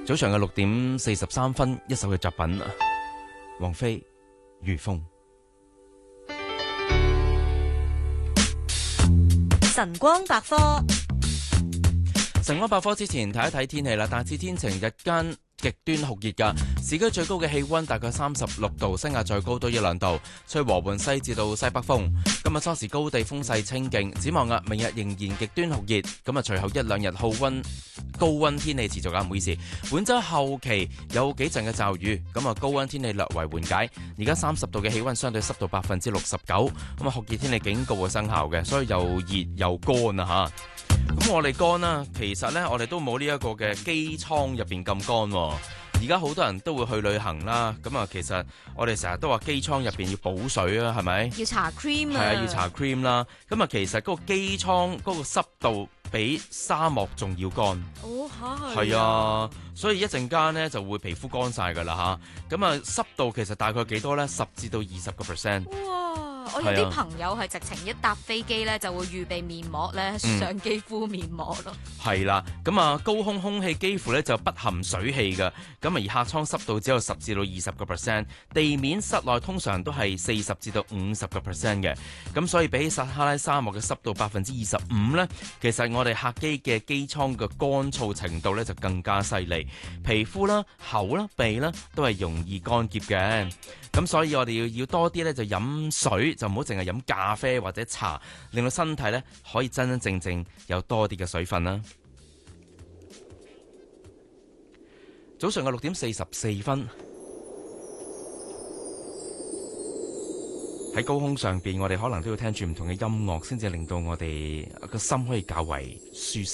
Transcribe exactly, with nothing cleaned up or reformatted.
早上嘅六點四十三分，一首嘅作品，王菲《如風》。 晨光百科， 晨光百科之前睇一睇天氣啦，大致天晴，日間極端酷熱㗎，市區最高嘅氣溫大概三十六度，新界再高多一兩度，吹和緩西至到西北風。今日初時高地風勢清勁，展望啊，明日仍然極端酷熱，咁啊隨後一兩日好溫高溫天氣持續啊，唔好意思，本週後期有幾陣嘅驟雨，咁啊高溫天氣略為緩解。而家三十度嘅氣溫，相對濕度百分之六十九，咁啊酷熱天氣警告會生效嘅，所以又熱又乾啊嚇。咁我哋乾啦，其實呢，我哋都冇呢一個嘅機艙入邊咁乾喎。而家好多人都會去旅行啦，咁啊其實我哋成日都話機艙入邊要補水啊，係咪？ 要搽 cream 啊， 係啊，要搽 cream 啦。咁啊其實嗰個機艙嗰個濕度比沙漠仲要乾。 哦嚇係啊，所以一陣間呢就會皮膚乾晒㗎啦嚇。咁啊濕度其實大概幾多呢？十至到二十個 percent。 哇！我有啲朋友係直情一搭飛機咧，就會預備面膜咧，上機敷面膜咯。 係啦，咁啊高空空氣幾乎咧就不含水氣嘅，咁啊而客艙濕度只有十至到二十個 percent， 地面室內通常都係四十至到五十個 percent 嘅，咁所以比起撒哈拉沙漠嘅濕度百分之二十五咧，其實我哋客機嘅機艙嘅乾燥程度咧就更加犀利，皮膚啦、口啦、鼻啦都係容易乾澀嘅，咁所以我哋要要多啲咧就飲水，就唔好淨係飲咖啡或者茶，令到身體咧可以真真正正有多啲嘅水分啦。早上嘅六點四十四分，喺高空上邊，我哋可能都要聽住唔同嘅音樂，先至令到我哋個心可以較為舒適。